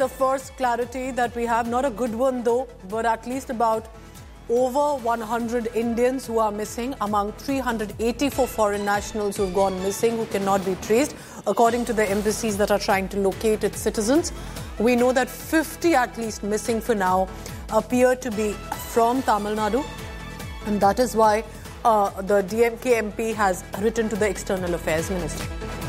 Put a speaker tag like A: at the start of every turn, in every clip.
A: The first clarity that we have, not a good one though, but at least about over 100 Indians who are missing among 384 foreign nationals who have gone missing, who cannot be traced, according to the embassies that are trying to locate its citizens. We know that 50 at least missing for now appear to be from Tamil Nadu, and that is why the DMK MP has written to the External Affairs Minister.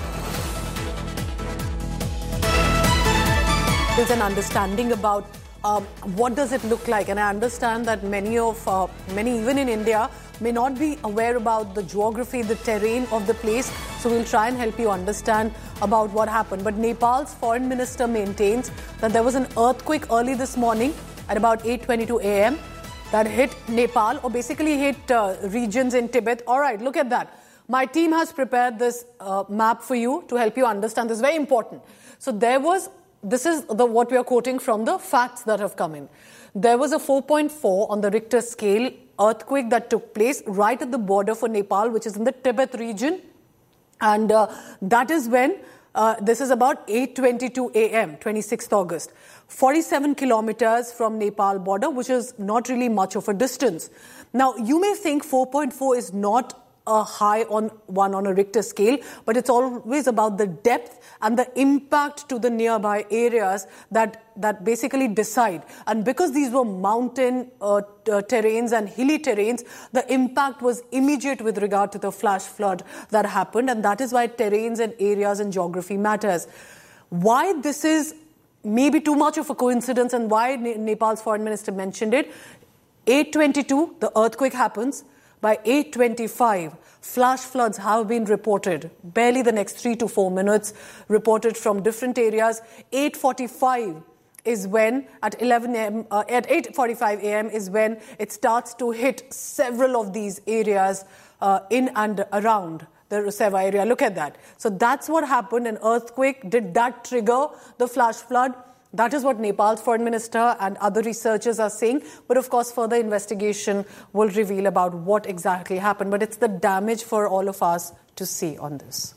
A: There's an understanding about what does it look like, and I understand that many even in India may not be aware about the geography, the terrain of the place, so we'll try and help you understand about what happened. But Nepal's foreign minister maintains that there was an earthquake early this morning at about 8:22 a.m. that hit Nepal, or basically hit regions in Tibet. All right, look at that. My team has prepared this map for you to help you understand this. Very important. So this is what we are quoting from the facts that have come in. There was a 4.4 on the Richter scale earthquake that took place right at the border for Nepal, which is in the Tibet region. And that is when, this is about 8:22 a.m., 26th August. 47 kilometers from Nepal border, which is not really much of a distance. Now, you may think 4.4 is not a high on a Richter scale, but it's always about the depth and the impact to the nearby areas that basically decide. And because these were mountain terrains and hilly terrains, the impact was immediate with regard to the flash flood that happened, and that is why terrains and areas and geography matters. Why this is maybe too much of a coincidence, and why Nepal's foreign minister mentioned it, 8:22, the earthquake happens. By 8:25, flash floods have been reported, barely the next 3 to 4 minutes, reported from different areas. 8:45 is when, at 8:45 a.m. is when it starts to hit several of these areas in and around the Reserva area. Look at that. So that's what happened, an earthquake. Did that trigger the flash flood? That is what Nepal's foreign minister and other researchers are saying. But of course, further investigation will reveal about what exactly happened. But it's the damage for all of us to see on this.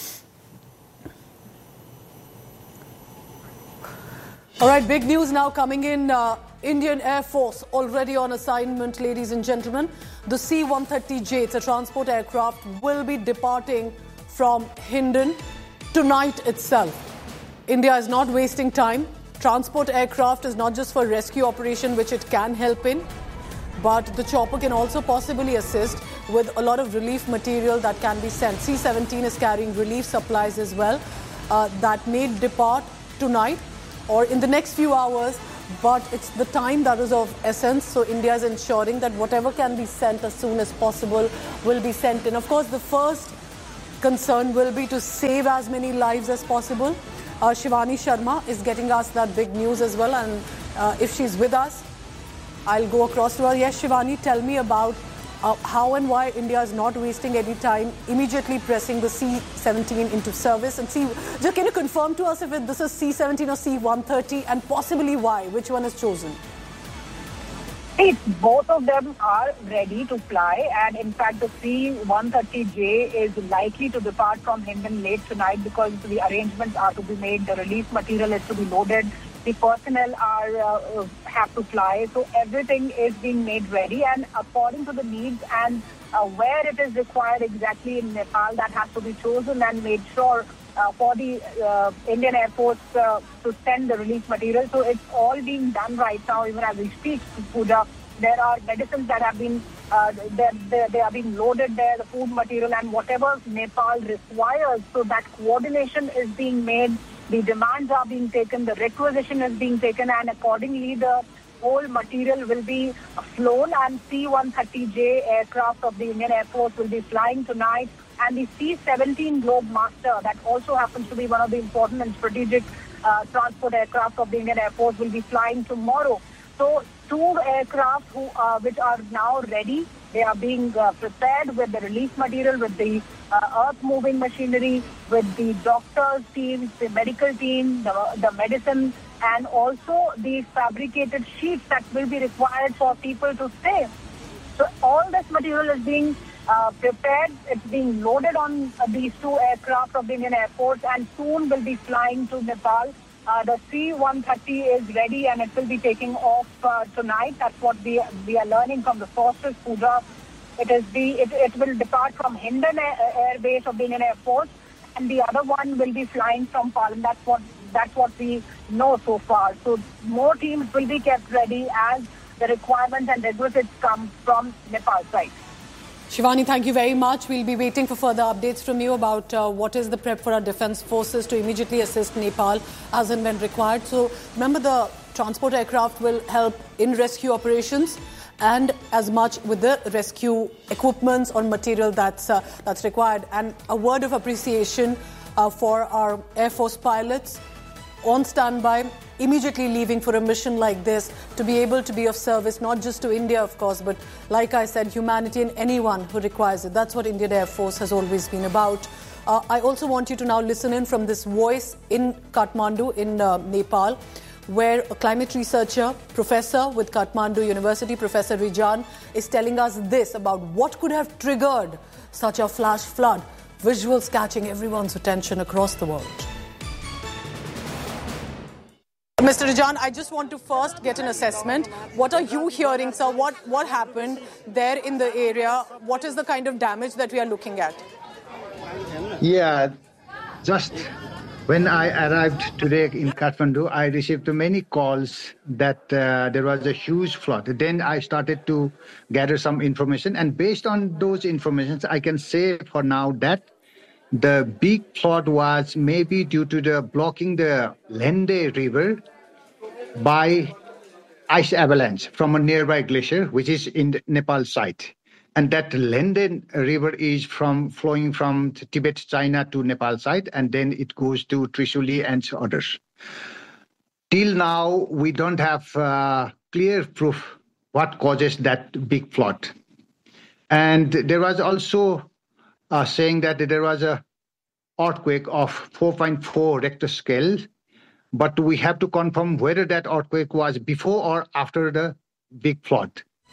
A: All right, big news now coming in. Indian Air Force already on assignment, ladies and gentlemen. The C-130J, it's a transport aircraft, will be departing from Hindon tonight itself. India is not wasting time. Transport aircraft is not just for rescue operation, which it can help in, but the chopper can also possibly assist with a lot of relief material that can be sent. C-17 is carrying relief supplies as well that may depart tonight or in the next few hours, but it's the time that is of essence. So India is ensuring that whatever can be sent as soon as possible will be sent in. Of course, the first concern will be to save as many lives as possible. Shivani Sharma is getting us that big news as well, and if she's with us, I'll go across to her. Yes, Shivani, tell me about how and why India is not wasting any time, immediately pressing the C-17 into service. And just can you confirm to us if this is C-17 or C-130, and possibly why? Which one is chosen?
B: Both of them are ready to fly, and in fact the C-130J is likely to depart from Hindon late tonight because the arrangements are to be made, the relief material is to be loaded, the personnel have to fly, so everything is being made ready, and according to the needs and where it is required exactly in Nepal, that has to be chosen and made sure for the Indian Air Force to send the relief material. So it's all being done right now, even as we speak, Pooja. There are medicines that have been, they are being loaded there, the food material and whatever Nepal requires. So that coordination is being made, the demands are being taken, the requisition is being taken, and accordingly the whole material will be flown, and C-130J aircraft of the Indian Air Force will be flying tonight. And the C-17 Globemaster, that also happens to be one of the important and strategic transport aircraft of the Indian Air Force, will be flying tomorrow. So 2 aircraft which are now ready. They are being prepared with the relief material, with the earth-moving machinery, with the doctors' teams, the medical team, the medicine, and also the fabricated sheets that will be required for people to stay. So all this material is being prepared. It's being loaded on these 2 aircraft of the Indian Air Force, and soon will be flying to Nepal The C-130 is ready and it will be taking off tonight. That's what we are learning from the sources, Pooja. It will depart from Hindon Air Base of the Indian Air Force, and the other one will be flying from Palam. That's what we know so far. So more teams will be kept ready as the requirements and requisites come from Nepal side.
A: Shivani, thank you very much. We'll be waiting for further updates from you about what is the prep for our defence forces to immediately assist Nepal as and when required. So remember, the transport aircraft will help in rescue operations and as much with the rescue equipments or material that's required. And a word of appreciation for our Air Force pilots on standby, immediately leaving for a mission like this to be able to be of service not just to India, of course, but like I said, humanity and anyone who requires it. That's what Indian Air Force has always been about. I also want you to now listen in from this voice in Kathmandu in Nepal, where a climate researcher, professor with Kathmandu University, Professor Rijan, is telling us this about what could have triggered such a flash flood. Visuals catching everyone's attention across the world. Mr. Rijan, I just want to first get an assessment. What are you hearing, sir? What happened there in the area? What is the kind of damage that we are looking at?
C: Yeah, just when I arrived today in Kathmandu, I received many calls that there was a huge flood. Then I started to gather some information, and based on those informations, I can say for now that the big flood was maybe due to the blocking the Lende River by ice avalanche from a nearby glacier, which is in the Nepal side. And that Lende River is flowing from Tibet, China to Nepal side, and then it goes to Trishuli and others. Till now, we don't have clear proof what causes that big flood. And there was also saying that there was a earthquake of 4.4 Richter scale, but we have to confirm whether that earthquake was before or after the big flood.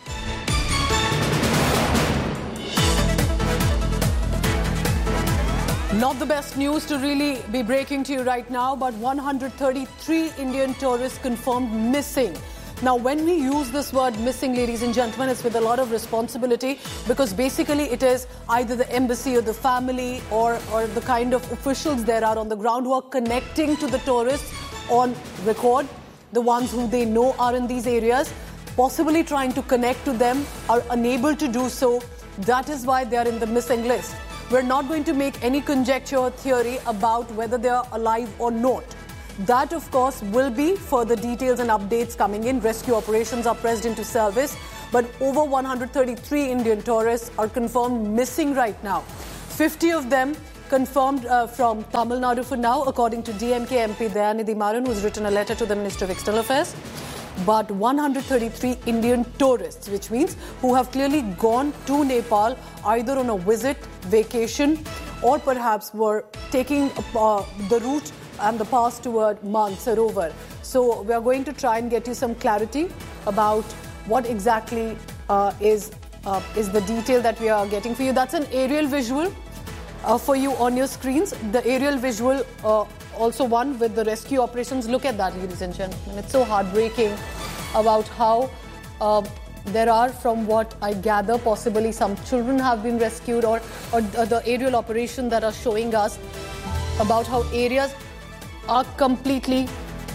A: Not the best news to really be breaking to you right now, but 133 Indian tourists confirmed missing. Now, when we use this word missing, ladies and gentlemen, it's with a lot of responsibility, because basically it is either the embassy or the family or the kind of officials there are on the ground who are connecting to the tourists on record, the ones who they know are in these areas, possibly trying to connect to them, are unable to do so. That is why they are in the missing list. We're not going to make any conjecture or theory about whether they are alive or not. That, of course, will be further details and updates coming in. Rescue operations are pressed into service, but over 133 Indian tourists are confirmed missing right now. 50 of them confirmed from Tamil Nadu for now, according to DMK MP Dayanidhi Maran, who's written a letter to the Minister of External Affairs. But 133 Indian tourists, which means who have clearly gone to Nepal either on a visit, vacation, or perhaps were taking the route and the pass toward Mansarovar. So we are going to try and get you some clarity about what exactly is the detail that we are getting for you. That's an aerial visual for you on your screens. The aerial visual also one with the rescue operations. Look at that, ladies and gentlemen. It's so heartbreaking about how there are, from what I gather, possibly some children have been rescued, or the aerial operation that are showing us about how areas are completely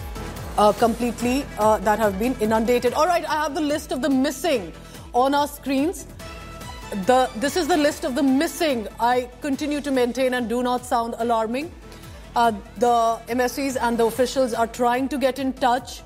A: that have been inundated. All right, I have the list of the missing on our screens. This is the list of the missing. I continue to maintain and do not sound alarming. The MSCs and the officials are trying to get in touch,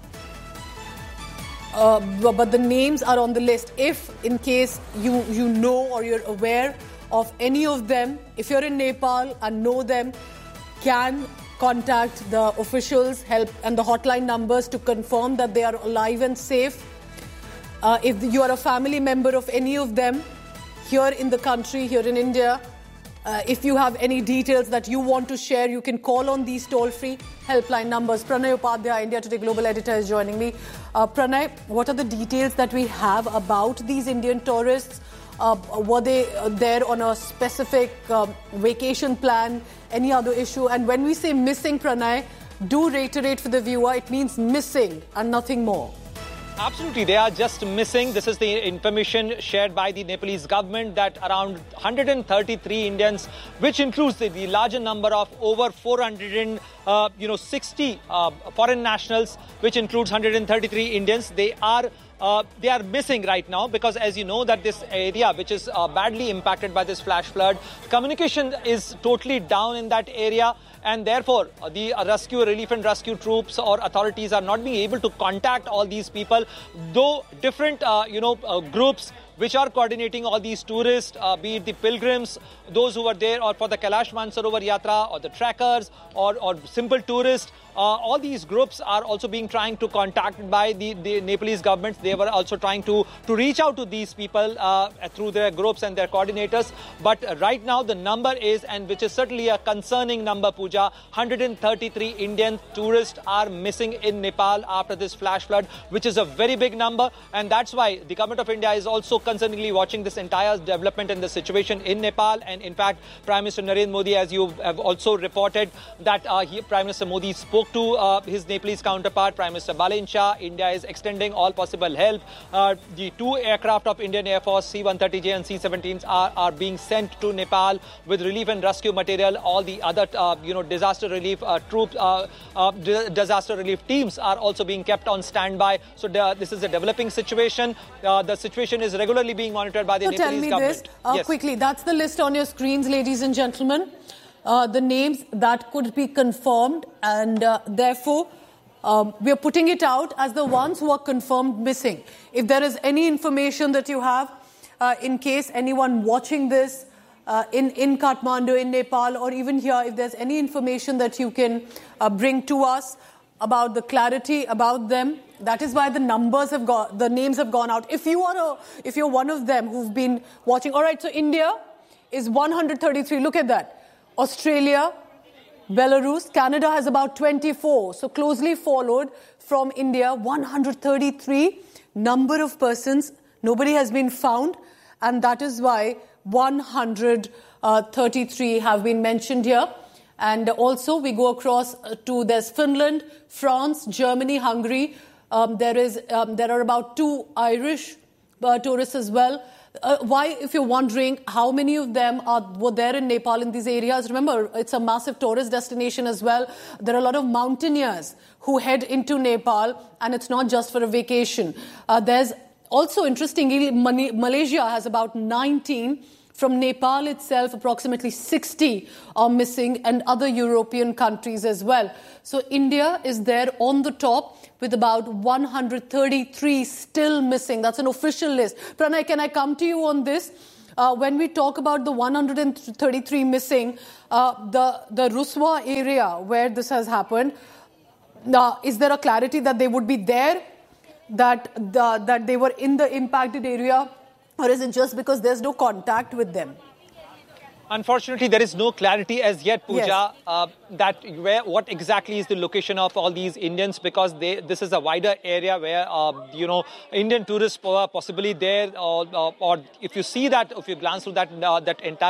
A: but the names are on the list. If in case you know or you're aware of any of them, if you're in Nepal and know them, can contact the officials, help, and the hotline numbers to confirm that they are alive and safe. If you are a family member of any of them here in the country, here in India, if you have any details that you want to share, you can call on these toll-free helpline numbers. Pranay Upadhyay, India Today Global Editor, is joining me. Pranay, what are the details that we have about these Indian tourists? Were they there on a specific vacation plan? Any other issue? And when we say missing, Pranay, Do reiterate for the viewer, it means missing and nothing more.
D: Absolutely, they are just missing. This is the information shared by the Nepalese government that around 133 Indians, which includes the larger number of over 460 foreign nationals, which includes 133 Indians, they are missing right now because, as you know, that this area, which is badly impacted by this flash flood, communication is totally down in that area. And therefore, the relief and rescue troops or authorities are not being able to contact all these people, though different, groups which are coordinating all these tourists, be it the pilgrims, those who were there, or for the Kailash Mansarovar Yatra, or the trekkers, or simple tourists. All these groups are also trying to contacted by the Nepalese government. They were also trying to reach out to these people through their groups and their coordinators. But right now the number is, and which is certainly a concerning number, Pooja, 133 Indian tourists are missing in Nepal after this flash flood, which is a very big number. And that's why the government of India is also concerningly watching this entire development and the situation in Nepal. And in fact, Prime Minister Narendra Modi, as you have also reported, that Prime Minister Modi spoke to his Nepalese counterpart, Prime Minister Balen Shah. India is extending all possible help. The 2 aircraft of Indian Air Force, C-130J and C-17s, are being sent to Nepal with relief and rescue material. All the other, disaster relief troops, disaster relief teams are also being kept on standby. So this is a developing situation. The situation is regularly being monitored by the Nepalese government.
A: Tell me this quickly. That's the list on your screens, ladies and gentlemen. The names that could be confirmed, and therefore we are putting it out as the ones who are confirmed missing. If there is any information that you have, in case anyone watching this in Kathmandu, in Nepal, or even here, if there's any information that you can bring to us about the clarity about them, that is why the names have gone out. If you're one of them who've been watching, all right. So India is 133. Look at that. Australia, Belarus, Canada has about 24. So closely followed from India, 133 number of persons. Nobody has been found. And that is why 133 have been mentioned here. And also we go across to, there's Finland, France, Germany, Hungary. There are about 2 Irish tourists as well. Why, if you're wondering, how many of them were there in Nepal in these areas? Remember, it's a massive tourist destination as well. There are a lot of mountaineers who head into Nepal, and it's not just for a vacation. There's also, interestingly, Malaysia has about 19. From Nepal itself, approximately 60 are missing, and other European countries as well. So India is there on the top with about 133 still missing. That's an official list. Pranay, can I come to you on this? When we talk about the 133 missing, the Ruswa area where this has happened, is there a clarity that they would be there, that they were in the impacted area? Or is it just because there's no contact with them?
D: Unfortunately, there is no clarity as yet, Pooja,
A: yes.
D: What exactly is the location of all these Indians, because this is a wider area where, Indian tourists possibly there, or if you see that, if you glance through that entire